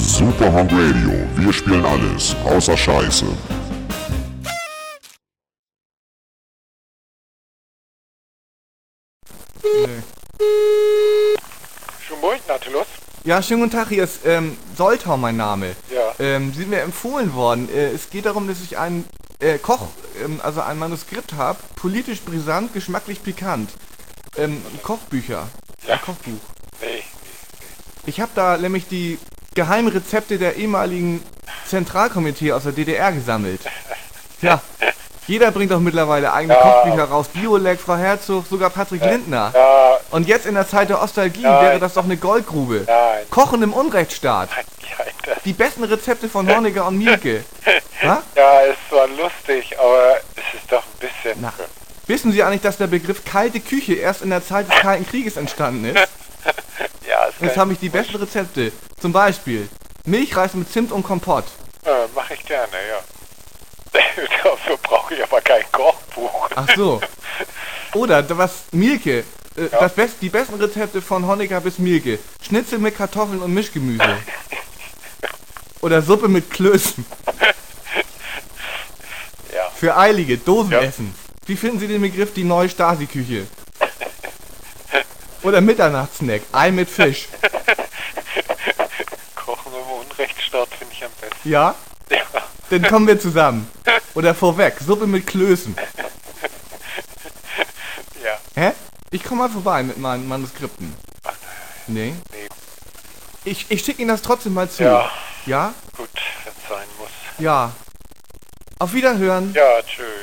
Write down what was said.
Superhand Radio. Wir spielen alles, außer Scheiße. Schönen Morgen, Nautilus. Ja, schönen guten Tag, hier ist Soltau mein Name. Ja. Sie sind mir empfohlen worden. Es geht darum, dass ich ein ein Manuskript habe, politisch brisant, geschmacklich pikant. Kochbücher. Ja. Ein Kochbuch. Nee. Ich habe da nämlich die geheimen Rezepte der ehemaligen Zentralkomitee aus der DDR gesammelt. Ja, jeder bringt doch mittlerweile eigene Kochbücher raus. Bioleg, Frau Herzog, sogar Patrick Lindner. Ja. Und jetzt in der Zeit der Nostalgie Nein. wäre das doch eine Goldgrube. Nein. Kochen im Unrechtsstaat. Ja, Die besten Rezepte von Honecker und Mielke. Ha? ja, ist zwar lustig, aber es ist doch ein bisschen... Na, wissen Sie eigentlich, dass der Begriff kalte Küche erst in der Zeit des Kalten Krieges entstanden ist? Ja, ist Jetzt habe ich die besten Rezepte. Zum Beispiel Milchreis mit Zimt und Kompott. Mach ich gerne, ja. Dafür brauche ich aber kein Kochbuch. Ach so. Oder was Mielke. Die besten Rezepte von Honecker bis Mielke. Schnitzel mit Kartoffeln und Mischgemüse. Oder Suppe mit Klößen. Ja. Für Eilige, Dosenessen. Wie finden Sie den Begriff die neue Stasi-Küche? Oder Mitternachtssnack, Ei mit Fisch. Kochen im Unrechtsstaat finde ich am besten. Ja? Ja. Dann kommen wir zusammen. Oder vorweg, Suppe mit Klößen. Ja. Hä? Ich komme mal vorbei mit meinen Manuskripten. Ach, Nee? nee. Ich schicke Ihnen das trotzdem mal zu. Ja. Ja? Gut, wenn es sein muss. Ja. Auf Wiederhören. Ja, tschüss.